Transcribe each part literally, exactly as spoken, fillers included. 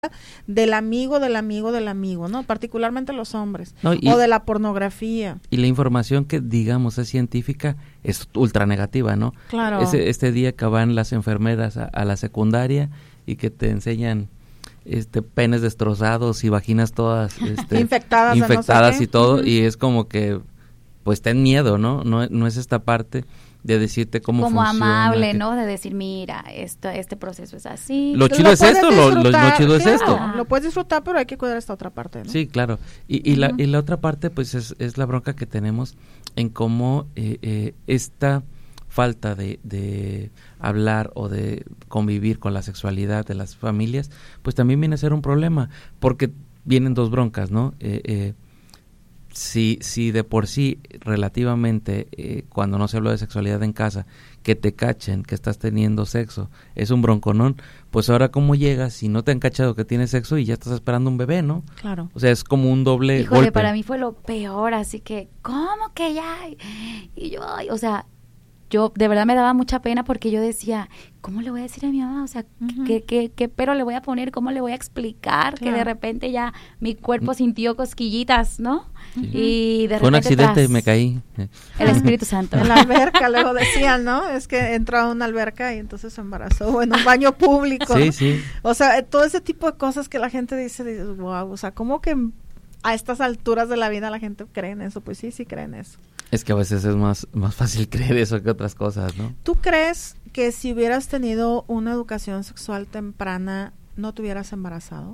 del amigo, del amigo, del amigo, ¿no? Particularmente los hombres. No, y, o de la pornografía. Y la información que, digamos, es científica es ultra negativa, ¿no? Claro. Ese, este día que van las enfermeras a, a la secundaria y que te enseñan este penes destrozados y vaginas todas este, infectadas, infectadas no sé y todo, uh-huh. y es como que, pues, ten miedo, ¿no? No, no es esta parte de decirte cómo como funciona. amable, que... ¿no? De decir, mira, esto, este proceso es así. Lo chido lo es esto, lo, lo, lo chido es claro, esto. Lo puedes disfrutar, pero hay que cuidar esta otra parte, ¿no? Sí, claro. Y, y, uh-huh. la, y la otra parte, pues, es, es la bronca que tenemos en cómo eh, eh, esta falta de, de hablar o de convivir con la sexualidad de las familias, pues también viene a ser un problema, porque vienen dos broncas, ¿no? Eh, eh, Si, si de por sí, relativamente, eh, cuando no se habla de sexualidad en casa, que te cachen que estás teniendo sexo, es un bronconón, pues ahora cómo llegas si no te han cachado que tienes sexo y ya estás esperando un bebé, ¿no? Claro. O sea, es como un doble Híjole, golpe. Para mí fue lo peor, así que, ¿cómo que ya? Y yo, ay, o sea, yo de verdad me daba mucha pena porque yo decía, ¿cómo le voy a decir a mi mamá? O sea, uh-huh. ¿qué, qué, qué pero le voy a poner? ¿Cómo le voy a explicar? Claro. Que de repente ya mi cuerpo sintió cosquillitas, ¿no? Sí. Y de repente fue un accidente tras, y me caí. El Espíritu Santo. En la alberca, luego decían, ¿no? Es que entró a una alberca y entonces se embarazó, o en un baño público. Sí, ¿no? sí. O sea, todo ese tipo de cosas que la gente dice, dices, wow, o sea, ¿cómo que a estas alturas de la vida la gente cree en eso? Pues sí, sí creen eso. Es que a veces es más, más fácil creer eso que otras cosas, ¿no? ¿Tú crees que si hubieras tenido una educación sexual temprana, no te hubieras embarazado?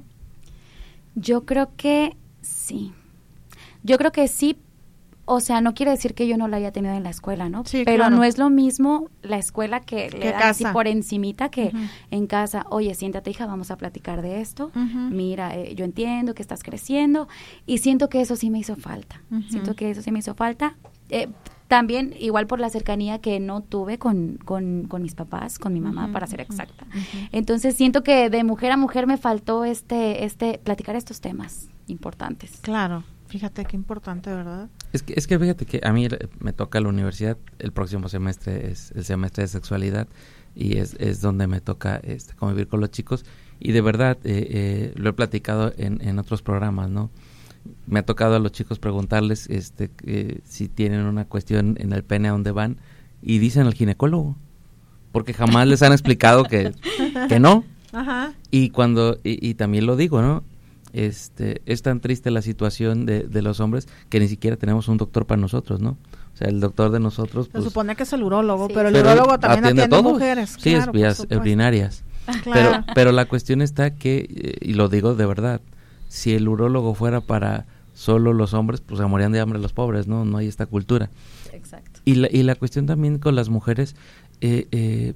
Yo creo que sí. Yo creo que sí. O sea, no quiere decir que yo no la haya tenido en la escuela, ¿no? Sí, pero claro. no es lo mismo la escuela que le da así por encimita que uh-huh. en casa. Oye, siéntate, hija, vamos a platicar de esto. Uh-huh. Mira, eh, yo entiendo que estás creciendo y siento que eso sí me hizo falta. Uh-huh. Siento que eso sí me hizo falta. Eh, también, igual por la cercanía que no tuve con, con, con mis papás, con mi mamá, uh-huh. para ser exacta. Uh-huh. Entonces, siento que de mujer a mujer me faltó este, este, platicar estos temas importantes. Claro. Fíjate qué importante, ¿verdad? Es que, es que fíjate que a mí me toca la universidad, el próximo semestre es el semestre de sexualidad y es, es donde me toca este, convivir con los chicos y de verdad eh, eh, lo he platicado en, en otros programas, ¿no? Me ha tocado a los chicos preguntarles este eh, si tienen una cuestión en el pene a dónde van y dicen al ginecólogo, porque jamás les han explicado que, que no. Ajá. Y cuando, y, y también lo digo, ¿no? Este, es tan triste la situación de, de los hombres que ni siquiera tenemos un doctor para nosotros, ¿no? O sea, el doctor de nosotros, pues... Se supone que es el urólogo, sí. pero el pero urólogo también atiende, atiende todos. mujeres. Sí, claro, es vías urinarias. Claro. Pero, pero la cuestión está que, eh, y lo digo de verdad, si el urólogo fuera para solo los hombres, pues se morían de hambre los pobres, ¿no? No hay esta cultura. Exacto. Y la, y la cuestión también con las mujeres... Eh, eh,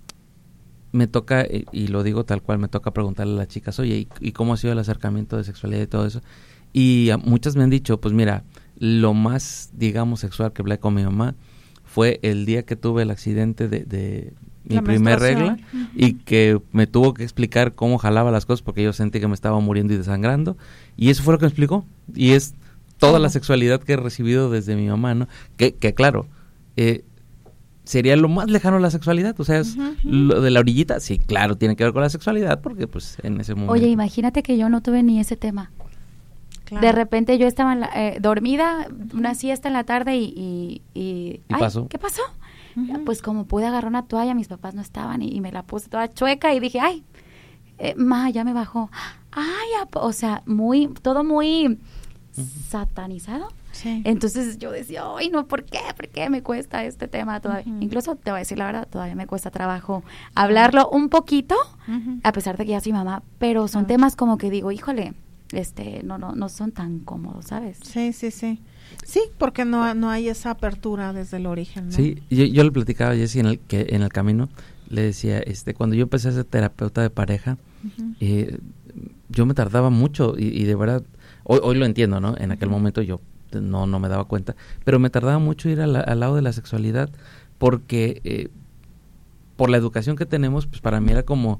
me toca, y lo digo tal cual, me toca preguntarle a las chicas, oye, ¿y, y cómo ha sido el acercamiento de sexualidad y todo eso? Y a, muchas me han dicho, pues mira, lo más, digamos, sexual que hablé con mi mamá fue el día que tuve el accidente de, de mi la primer regla uh-huh. y que me tuvo que explicar cómo jalaba las cosas porque yo sentí que me estaba muriendo y desangrando, y eso fue lo que me explicó, y es toda uh-huh. la sexualidad que he recibido desde mi mamá, ¿no? Que, que claro, eh, sería lo más lejano a la sexualidad, o sea, es uh-huh. lo de la orillita, sí, claro, tiene que ver con la sexualidad, porque pues en ese momento... Oye, imagínate que yo no tuve ni ese tema. Claro. De repente yo estaba en la, eh, dormida, una siesta en la tarde y... ¿Y, y, ¿Y ay, pasó? ¿Qué pasó? Uh-huh. Pues como pude agarrar una toalla, mis papás no estaban y, y me la puse toda chueca y dije, ay, eh, ma, ya me bajó. Ay, o sea, muy, todo muy uh-huh. satanizado. Sí. Entonces yo decía, ay, no, ¿por qué? ¿Por qué me cuesta este tema todavía? Uh-huh. Incluso, te voy a decir la verdad, todavía me cuesta trabajo hablarlo un poquito, uh-huh. a pesar de que ya soy mamá, pero son uh-huh. temas como que digo, híjole, este, no, no, no son tan cómodos, ¿sabes? Sí, sí, sí. Sí, porque no, no hay esa apertura desde el origen, ¿no? Sí, yo, yo le platicaba a Jessy en el, que en el camino, le decía, este, cuando yo empecé a ser terapeuta de pareja, uh-huh. eh, yo me tardaba mucho y, y de verdad, hoy, hoy lo entiendo, ¿no? En aquel uh-huh. momento yo no no me daba cuenta, pero me tardaba mucho ir a la, al lado de la sexualidad porque eh, por la educación que tenemos, pues para mí era como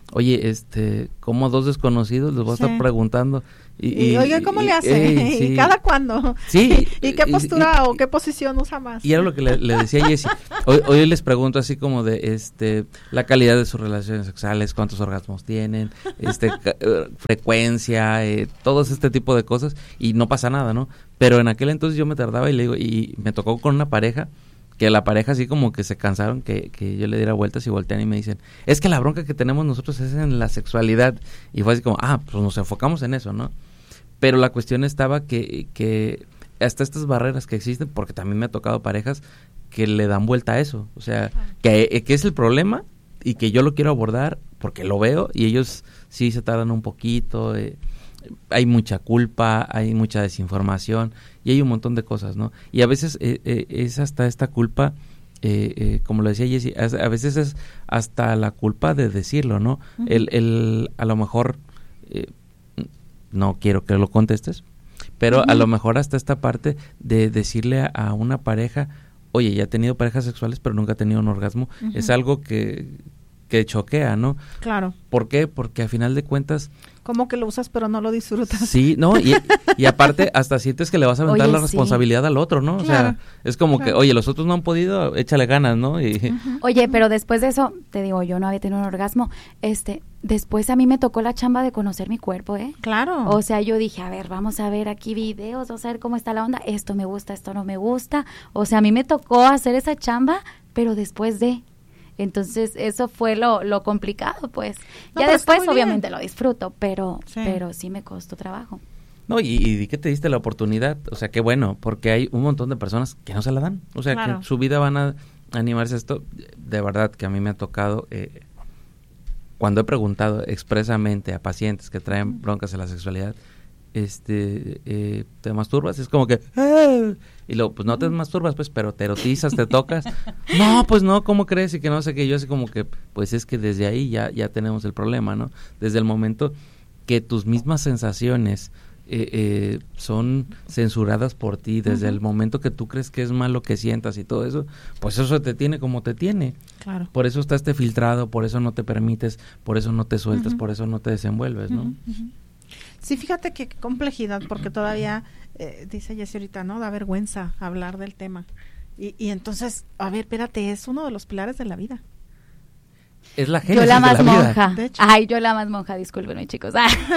oye, este, como dos desconocidos les voy a Sí. estar preguntando. Y, Y, y- oye, ¿cómo y- le hace? ey, ¿Y sí. cada cuándo? Sí. ¿Y qué y- postura y- o qué posición usa más? Y era lo que le, le decía a Jessy. Hoy, hoy les pregunto así como de este la calidad de sus relaciones sexuales, cuántos orgasmos tienen, este ca- eh, frecuencia, eh, todos este tipo de cosas, y no pasa nada, ¿no? Pero en aquel entonces yo me tardaba y le digo, y me tocó con una pareja, que la pareja así como que se cansaron que, que yo le diera vueltas y voltean y me dicen, es que la bronca que tenemos nosotros es en la sexualidad. Y fue así como, ah, pues nos enfocamos en eso, ¿no? Pero la cuestión estaba que, que hasta estas barreras que existen, porque también me ha tocado parejas que le dan vuelta a eso, o sea, que, que es el problema y que yo lo quiero abordar porque lo veo y ellos sí se tardan un poquito, eh, hay mucha culpa, hay mucha desinformación y hay un montón de cosas, ¿no? Y a veces eh, eh, es hasta esta culpa, eh, eh, como lo decía Jessy, a veces es hasta la culpa de decirlo, ¿no? Uh-huh. El, el, a lo mejor... Eh, no quiero que lo contestes, pero uh-huh. a lo mejor hasta esta parte de decirle a, a una pareja, oye, ya he tenido parejas sexuales, pero nunca he tenido un orgasmo, uh-huh. es algo que, que choquea, ¿no? Claro. ¿Por qué? Porque a final de cuentas... Como que lo usas pero no lo disfrutas. Sí, no, y, y aparte hasta sientes que le vas a aventar oye, la sí. responsabilidad al otro, ¿no? Claro, o sea, es como claro. que, oye, los otros no han podido, échale ganas, ¿no? Y, uh-huh. Oye, pero después de eso, te digo, yo no había tenido un orgasmo, este, después a mí me tocó la chamba de conocer mi cuerpo, ¿eh? Claro. O sea, yo dije, a ver, vamos a ver aquí videos, vamos a ver cómo está la onda, esto me gusta, esto no me gusta, o sea, a mí me tocó hacer esa chamba, pero después de... Entonces, eso fue lo, lo complicado, pues. No, ya después, obviamente, bien. Lo disfruto, pero sí. pero sí me costó trabajo. No, y, y di que te diste la oportunidad, o sea, qué bueno, porque hay un montón de personas que no se la dan, o sea, claro. que en su vida van a animarse a esto. De verdad que a mí me ha tocado, eh, cuando he preguntado expresamente a pacientes que traen broncas en la sexualidad, este, eh, ¿te masturbas? Es como que, ¡ah! Y luego, pues no te masturbas, pues, pero te erotizas, te tocas. No, pues no, ¿cómo crees? Y que no sé qué, yo así como que, pues es que desde ahí ya, ya tenemos el problema, ¿no? Desde el momento que tus mismas sensaciones eh, eh, son censuradas por ti, desde uh-huh. el momento que tú crees que es malo que sientas y todo eso, pues eso te tiene como te tiene. Claro. Por eso está este filtrado, por eso no te permites, por eso no te sueltas, uh-huh. por eso no te desenvuelves, ¿no? Uh-huh, uh-huh. Sí, fíjate qué complejidad, porque todavía, eh, dice Jessy ahorita, ¿no? Da vergüenza hablar del tema. Y, y entonces, a ver, espérate, es uno de los pilares de la vida. Es la génesis yo la más de la monja. vida. Ay, yo la más monja, discúlpenme, chicos.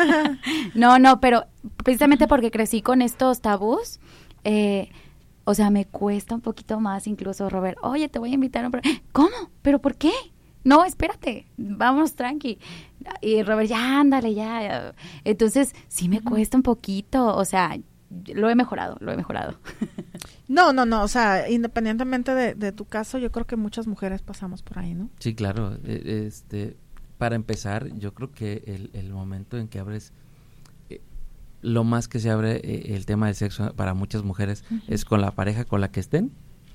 no, no, pero precisamente porque crecí con estos tabús, eh, o sea, me cuesta un poquito más incluso, Robert, oye, te voy a invitar a un programa. ¿Cómo? ¿Pero por qué? No, espérate, vámonos tranqui. Y Robert, ya, ándale, ya. Entonces, sí me cuesta un poquito, o sea, lo he mejorado, lo he mejorado. No, no, no, o sea, independientemente de, de tu caso, yo creo que muchas mujeres pasamos por ahí, ¿no? Sí, claro. Este, para empezar, yo creo que el, el momento en que abres, eh, lo más que se abre eh, el tema del sexo para muchas mujeres uh-huh. es con la pareja con la que estén.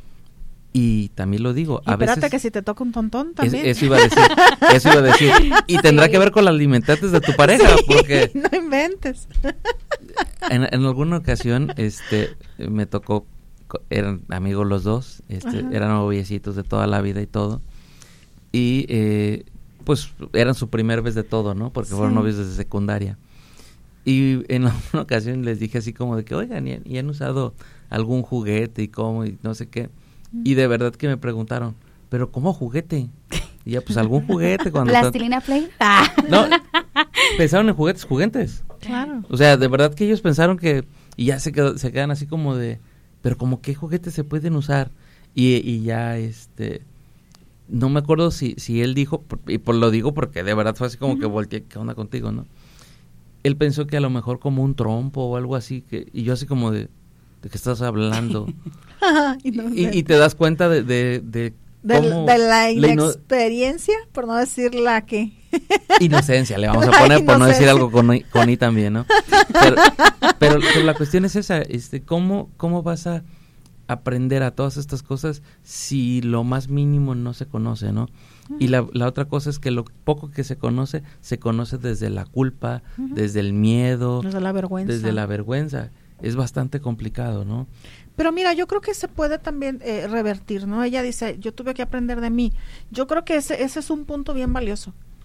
Y también lo digo, y a espérate veces... que si te toca un tontón también. Es, eso iba a decir, eso iba a decir. Y tendrá sí. que ver con las limitantes de tu pareja, sí, porque... no inventes. En, en alguna ocasión, este, me tocó, eran amigos los dos, este, Ajá. eran noviecitos de toda la vida y todo, y eh, pues eran su primer vez de todo, ¿no? Porque sí. fueron novios desde secundaria. Y en alguna ocasión les dije así como de que, oigan, ¿y, y han usado algún juguete y cómo y no sé qué? Y de verdad que me preguntaron, ¿pero cómo juguete? Y ya, pues algún juguete. Cuando ¿Plastilina Play? No, pensaron en juguetes, juguetes. Claro. O sea, de verdad que ellos pensaron que, y ya se, quedó, se quedan así como de, pero como qué juguetes se pueden usar. Y, y ya, este, no me acuerdo si, si él dijo, y por lo digo porque de verdad fue así como uh-huh. que volteé, ¿qué onda contigo, no? Él pensó que a lo mejor como un trompo o algo así, que y yo así como de, ¿de qué estás hablando? y, no, y, y te das cuenta de, de, de cómo... De, de la inexperiencia, la ino- por no decir la que... Inocencia, le vamos a poner, por no decir algo con, con I también, ¿no? Pero, pero, pero la cuestión es esa, este, ¿cómo, cómo vas a aprender a todas estas cosas si lo más mínimo no se conoce, ¿no? Uh-huh. Y la, la otra cosa es que lo poco que se conoce, se conoce desde la culpa, uh-huh. desde el miedo, desde la vergüenza. Desde la vergüenza. Es bastante complicado, ¿no? Pero mira, yo creo que se puede también eh, revertir, ¿no? Ella dice, yo tuve que aprender de mí. Yo creo que ese ese es un punto bien valioso,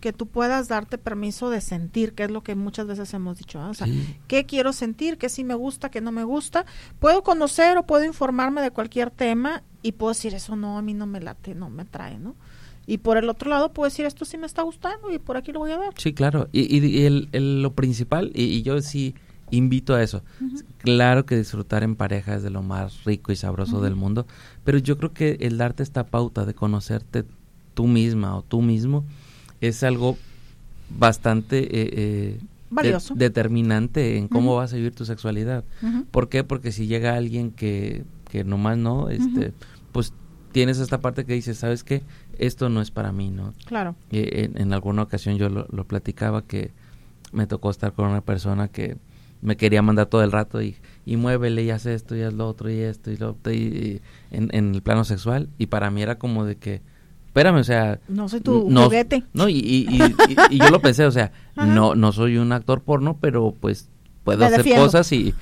que tú puedas darte permiso de sentir, que es lo que muchas veces hemos dicho, ¿eh? O sea, Sí. ¿qué quiero sentir? ¿Qué sí me gusta? ¿Qué no me gusta? Puedo conocer o puedo informarme de cualquier tema y puedo decir, eso no, a mí no me late, no me atrae, ¿no? Y por el otro lado puedo decir, esto sí me está gustando y por aquí lo voy a dar. Sí, claro. Y, y, y el, el- lo principal, y, y yo sí invito a eso. Uh-huh. Claro que disfrutar en pareja es de lo más rico y sabroso Uh-huh. del mundo, pero yo creo que el darte esta pauta de conocerte tú misma o tú mismo es algo bastante eh, eh, Valioso. de- determinante en cómo Uh-huh. vas a vivir tu sexualidad. Uh-huh. ¿Por qué? Porque si llega alguien que, que nomás no, este, Ujú. pues tienes esta parte que dices, ¿sabes qué? Esto no es para mí, ¿no? Claro. Eh, en, en alguna ocasión yo lo, lo platicaba que me tocó estar con una persona que me quería mandar todo el rato y, y muévele y haz esto y haz lo otro y esto y lo otro y, y en, en el plano sexual, y para mí era como de que espérame, o sea, No soy tu no, juguete. no y, y, y, y- y yo lo pensé, o sea, Ajá. no no soy un actor porno, pero pues puedo Me hacer defiendo. cosas y,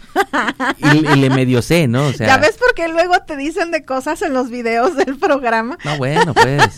y, y le medio sé, ¿no? O sea, ¿Ya ves por qué luego te dicen de cosas en los videos del programa? no, bueno, pues.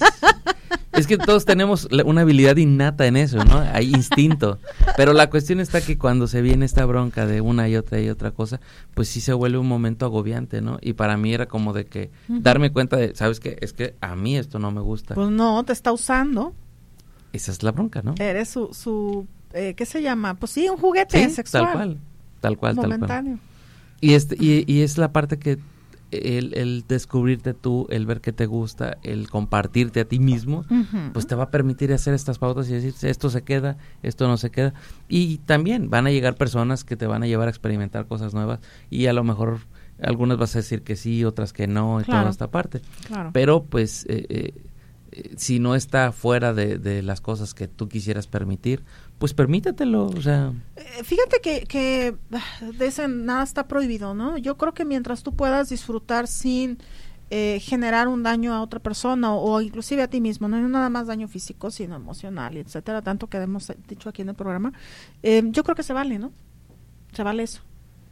Es que todos tenemos la- una habilidad innata en eso, ¿no? Hay instinto. Pero la cuestión está que cuando se viene esta bronca de una y otra y otra cosa, pues sí se vuelve un momento agobiante, ¿no? Y para mí era como de que Ujú. darme cuenta de, ¿sabes qué? Es que a mí esto no me gusta. Pues no, te está usando. Esa es la bronca, ¿no? Eres su, su eh, ¿qué se llama? Pues sí, un juguete Sí, sexual. tal cual. Tal cual, tal cual. Momentáneo. Y, este, y, y es la parte que el, el descubrirte tú, el ver que te gusta, el compartirte a ti mismo, Ujú. pues te va a permitir hacer estas pautas y decir, esto se queda, esto no se queda. Y también van a llegar personas que te van a llevar a experimentar cosas nuevas y a lo mejor algunas vas a decir que sí, otras que no, y Claro. toda esta parte. Claro. Pero pues eh, eh, eh, si no está fuera de, de las cosas que tú quisieras permitir, pues permítetelo, o sea... Eh, Fíjate que, que ah, de ese nada está prohibido, ¿no? Yo creo que mientras tú puedas disfrutar sin eh, generar un daño a otra persona o, o inclusive a ti mismo, no es nada más daño físico, sino emocional, y etcétera, tanto que hemos dicho aquí en el programa, eh, yo creo que se vale, ¿no? Se vale eso.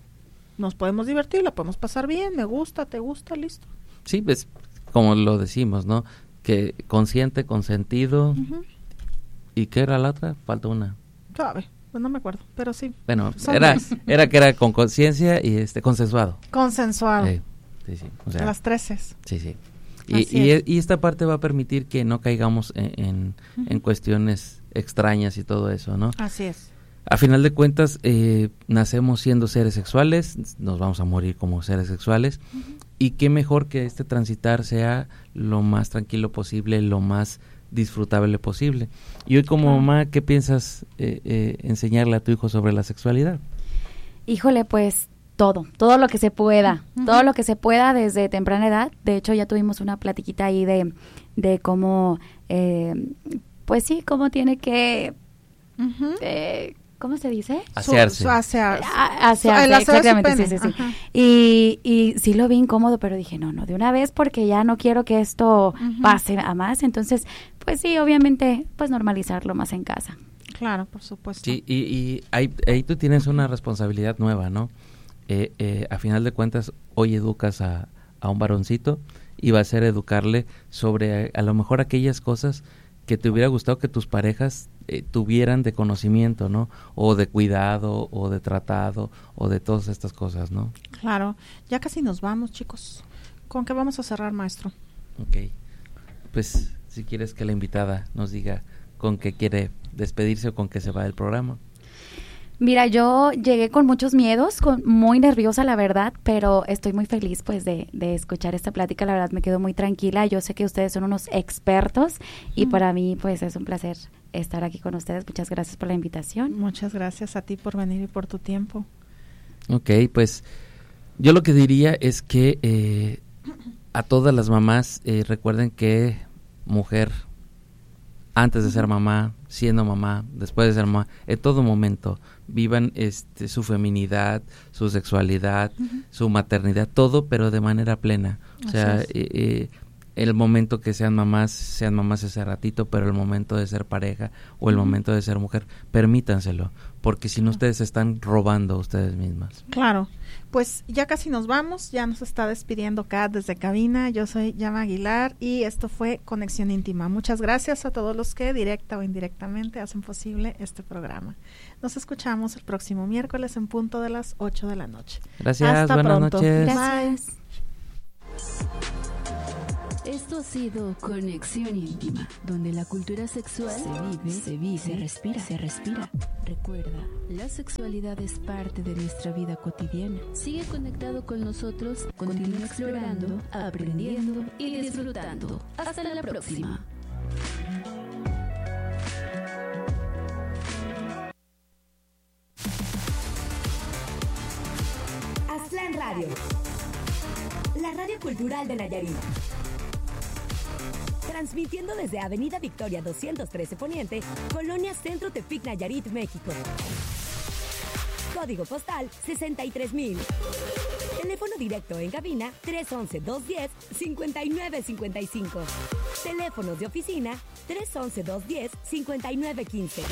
Nos podemos divertir, la podemos pasar bien, me gusta, te gusta, listo. Sí, pues como lo decimos, ¿no? Que consciente, consentido, Ujú. ¿y qué era la otra? Falta una. Sabe, pues no me acuerdo, pero sí. Bueno, Son era, dos. era que era con conciencia y este consensuado. Consensuado. Eh, sí, sí, o sea, Las treces. sí, sí. Y, Así y, es. y esta parte va a permitir que no caigamos en, en, Ujú. en cuestiones extrañas y todo eso, ¿no? Así es. A final de cuentas, eh, nacemos siendo seres sexuales, nos vamos a morir como seres sexuales, Ujú. y qué mejor que este transitar sea lo más tranquilo posible, lo más disfrutable posible. Y hoy como Claro. mamá, ¿qué piensas eh, eh, enseñarle a tu hijo sobre la sexualidad? Híjole, pues todo, todo lo que se pueda, Ujú. todo lo que se pueda desde temprana edad. De hecho, ya tuvimos una platiquita ahí de, de cómo, eh, pues sí, cómo tiene que, Ujú. eh, ¿cómo se dice? Asearse. Su- su asearse. A- asearse, El aseo de su exactamente, pene, sí, sí, sí. ajá. Y, y sí lo vi incómodo, pero dije, no, no, de una vez porque ya no quiero que esto Ujú. pase a más. Entonces, pues sí, obviamente, pues normalizarlo más en casa. Claro, por supuesto. Sí, y, y ahí, ahí tú tienes una responsabilidad nueva, ¿no? Eh, eh, a final de cuentas, hoy educas a, a un varoncito y va a ser educarle sobre a, a lo mejor aquellas cosas que te hubiera gustado que tus parejas eh, tuvieran de conocimiento, ¿no? O de cuidado, o de tratado, o de todas estas cosas, ¿no? Claro. Ya casi nos vamos, chicos. ¿Con qué vamos a cerrar, maestro? Ok. Pues, si quieres que la invitada nos diga con qué quiere despedirse o con qué se va del programa. Mira, yo llegué con muchos miedos, con, muy nerviosa la verdad, pero estoy muy feliz pues de, de escuchar esta plática, la verdad me quedo muy tranquila, yo sé que ustedes son unos expertos y Mm. para mí pues es un placer estar aquí con ustedes, muchas gracias por la invitación. Muchas gracias a ti por venir y por tu tiempo. Ok, pues yo lo que diría es que eh, a todas las mamás eh, recuerden que mujer, antes de ser mamá, siendo mamá, después de ser mamá, en todo momento vivan este su feminidad, su sexualidad, Ujú. su maternidad, todo, pero de manera plena. O Así sea, es. eh, eh, el momento que sean mamás, sean mamás ese ratito, pero el momento de ser pareja o el uh-huh. momento de ser mujer, permítanselo, porque si no uh-huh. ustedes se están robando a ustedes mismas. Claro, pues ya casi nos vamos, ya nos está despidiendo Kat desde cabina. Yo soy Yama Aguilar y esto fue Conexión Íntima. Muchas gracias a todos los que directa o indirectamente hacen posible este programa. Nos escuchamos el próximo miércoles en punto de las ocho de la noche. Gracias, hasta buenas pronto. noches. Gracias. Bye. Esto ha sido Conexión Íntima, donde la cultura sexual se vive, se vive, se respira, se respira. Recuerda, la sexualidad es parte de nuestra vida cotidiana. Sigue conectado con nosotros, continúa explorando, aprendiendo y disfrutando. Hasta la próxima. Aztlán Radio, la radio cultural de Nayarit. Transmitiendo desde Avenida Victoria doscientos trece Poniente, Colonia Centro Tepic, Nayarit, México. Código postal sesenta y tres mil. Teléfono directo en cabina tres once, dos diez, cincuenta y nueve cincuenta y cinco. Teléfonos de oficina tres once, dos diez, cincuenta y nueve quince.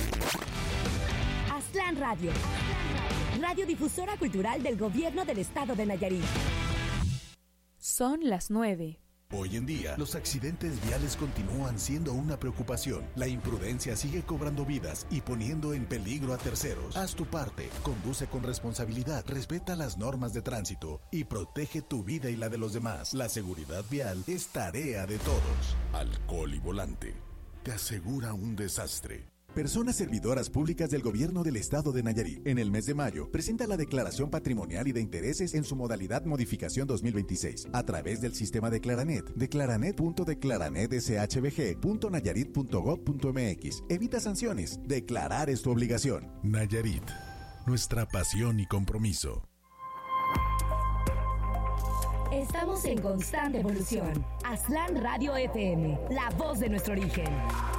Aztlán Radio, radiodifusora cultural del Gobierno del Estado de Nayarit. Son las nueve. Hoy en día, los accidentes viales continúan siendo una preocupación. La imprudencia sigue cobrando vidas y poniendo en peligro a terceros. Haz tu parte, conduce con responsabilidad, respeta las normas de tránsito y protege tu vida y la de los demás. La seguridad vial es tarea de todos. Alcohol y volante te asegura un desastre. Personas servidoras públicas del Gobierno del Estado de Nayarit. En el mes de mayo, presenta la Declaración Patrimonial y de Intereses en su modalidad Modificación dos mil veintiséis a través del sistema Declaranet. Declaranet punto declaranet s h b g punto nayarit punto gov punto m x. Evita sanciones. Declarar es tu obligación. Nayarit, nuestra pasión y compromiso. Estamos en constante evolución. Aztlán Radio F M, la voz de nuestro origen.